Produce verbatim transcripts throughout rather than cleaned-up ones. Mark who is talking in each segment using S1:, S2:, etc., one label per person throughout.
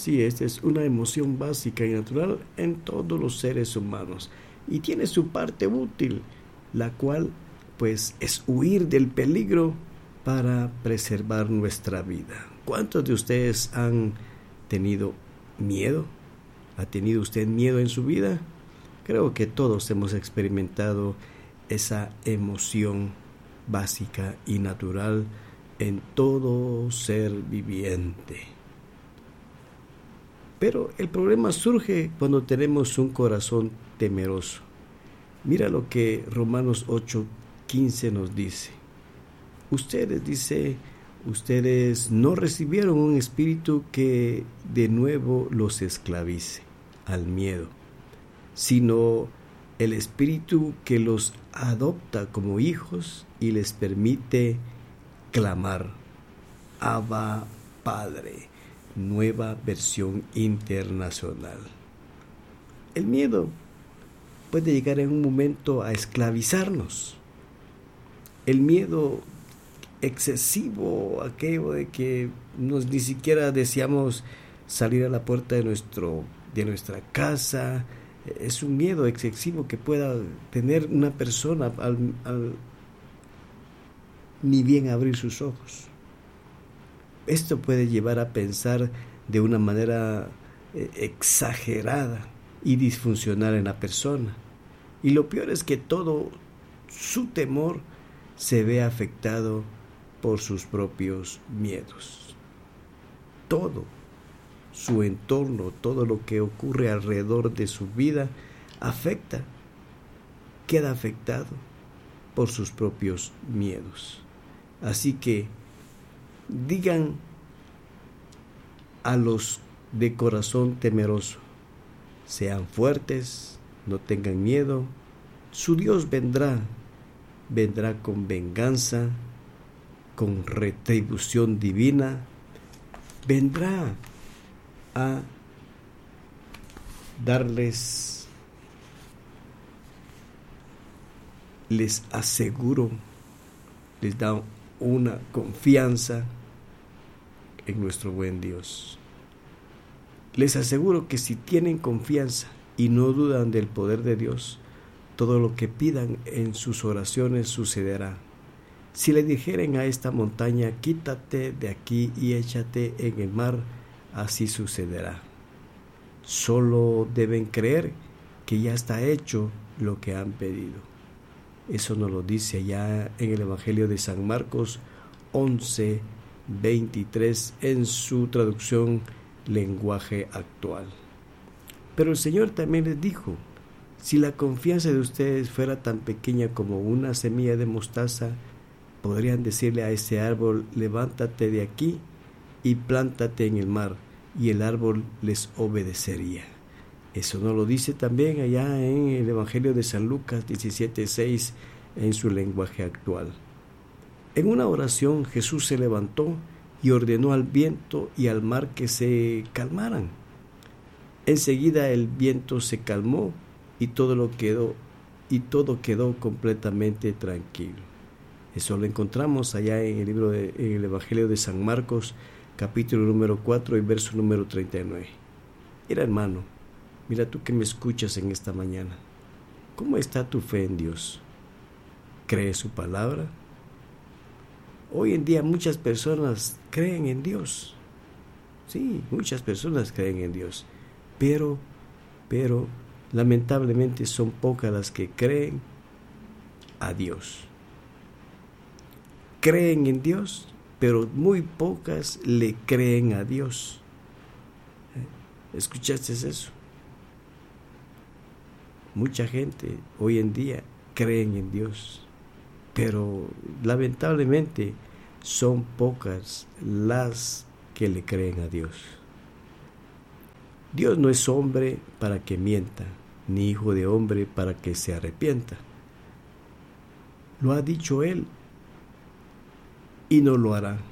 S1: Sí, esta es una emoción básica y natural en todos los seres humanos y tiene su parte útil, la cual pues es huir del peligro para preservar nuestra vida. ¿Cuántos de ustedes han tenido miedo? ¿Ha tenido usted miedo en su vida? Creo que todos hemos experimentado esa emoción básica y natural en todo ser viviente. Pero el problema surge cuando tenemos un corazón temeroso. Mira lo que Romanos ocho quince nos dice. Ustedes, dice, ustedes no recibieron un espíritu que de nuevo los esclavice al miedo, sino el espíritu que los adopta como hijos y les permite clamar, Abba, Padre. Nueva versión internacional. El miedo puede llegar en un momento a esclavizarnos. El miedo excesivo, aquello de que nos ni siquiera deseamos salir a la puerta de nuestro de nuestra casa, es un miedo excesivo que pueda tener una persona al, al ni bien abrir sus ojos. Esto puede llevar a pensar de una manera eh, exagerada y disfuncional en la persona. Y lo peor es que todo su temor se ve afectado por sus propios miedos. Todo su entorno, todo lo que ocurre alrededor de su vida afecta, queda afectado por sus propios miedos. Así que digan a los de corazón temeroso, sean fuertes, no tengan miedo, su Dios vendrá, vendrá con venganza, con retribución divina, vendrá a darles, les aseguro, les da una confianza en nuestro buen Dios. Les aseguro que si tienen confianza y no dudan del poder de Dios, todo lo que pidan en sus oraciones sucederá. Si le dijeren a esta montaña, quítate de aquí y échate en el mar, así sucederá. Solo deben creer que ya está hecho lo que han pedido. Eso nos lo dice allá en el Evangelio de San Marcos once veintitrés en su traducción lenguaje actual. Pero el Señor también les dijo, si la confianza de ustedes fuera tan pequeña como una semilla de mostaza, podrían decirle a ese árbol, levántate de aquí y plántate en el mar, y el árbol les obedecería. Eso nos lo dice también allá en el Evangelio de San Lucas diecisiete seis en su lenguaje actual. En una oración Jesús se levantó y ordenó al viento y al mar que se calmaran. Enseguida el viento se calmó y todo lo quedó y todo quedó completamente tranquilo. Eso lo encontramos allá en el libro de, en el Evangelio de San Marcos, capítulo número cuatro y verso número treinta y nueve. Mira, hermano, mira tú que me escuchas en esta mañana. ¿Cómo está tu fe en Dios? ¿Crees su palabra? Hoy en día muchas personas creen en Dios. Sí, muchas personas creen en Dios. Pero, pero, lamentablemente son pocas las que creen a Dios. Creen en Dios, pero muy pocas le creen a Dios. ¿Escuchaste eso? Mucha gente hoy en día creen en Dios, pero lamentablemente son pocas las que le creen a Dios. Dios no es hombre para que mienta, ni hijo de hombre para que se arrepienta. Lo ha dicho Él y no lo hará.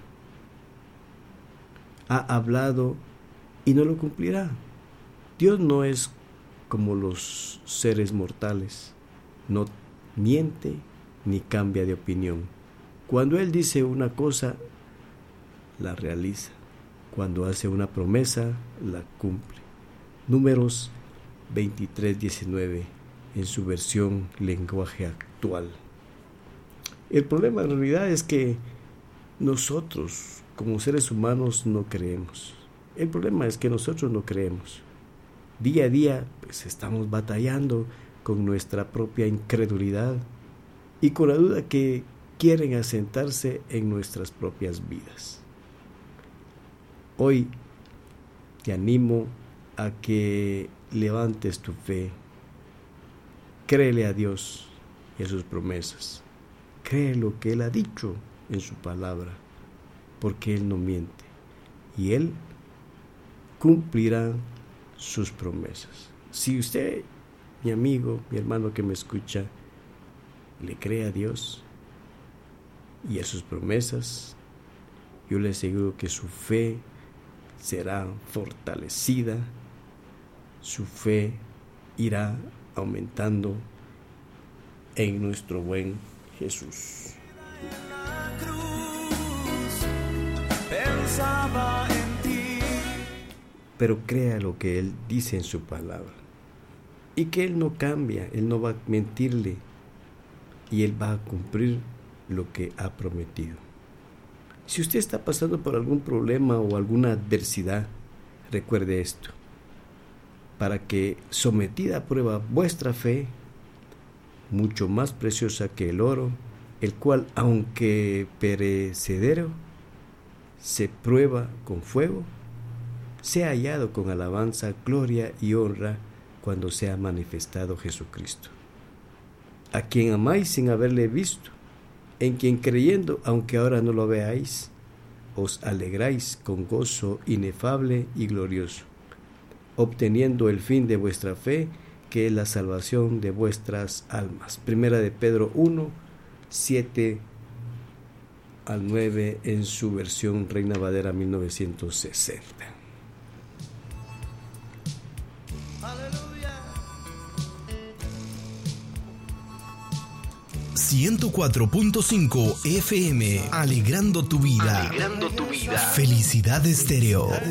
S1: Ha hablado y no lo cumplirá. Dios no es como los seres mortales, no miente ni cambia de opinión. Cuando Él dice una cosa, la realiza. Cuando hace una promesa, la cumple. Números veintitrés diecinueve en su versión lenguaje actual. El problema en realidad es que nosotros, como seres humanos, no creemos. El problema es que nosotros no creemos. Día a día, pues estamos batallando con nuestra propia incredulidad y con la duda que quieren asentarse en nuestras propias vidas. Hoy te animo a que levantes tu fe. Créele a Dios y a sus promesas. Cree lo que Él ha dicho en su palabra, porque Él no miente y Él cumplirá sus promesas. Si usted, mi amigo, mi hermano que me escucha, le cree a Dios y a sus promesas, yo le aseguro que su fe será fortalecida, su fe irá aumentando en nuestro buen Jesús. Pero crea lo que Él dice en su palabra y que Él no cambia, Él no va a mentirle y Él va a cumplir lo que ha prometido. Si usted está pasando por algún problema o alguna adversidad, recuerde esto: para que, sometida a prueba vuestra fe, mucho más preciosa que el oro, el cual, aunque perecedero, se prueba con fuego, sea hallado con alabanza, gloria y honra cuando sea manifestado Jesucristo, a quien amáis sin haberle visto, en quien creyendo, aunque ahora no lo veáis, os alegráis con gozo inefable y glorioso, obteniendo el fin de vuestra fe, que es la salvación de vuestras almas. Primera de Pedro uno, siete al nueve en su versión Reina Valera mil novecientos sesenta.
S2: ciento cuatro punto cinco F M, alegrando tu vida.
S3: Alegrando tu vida.
S2: Felicidad Estéreo.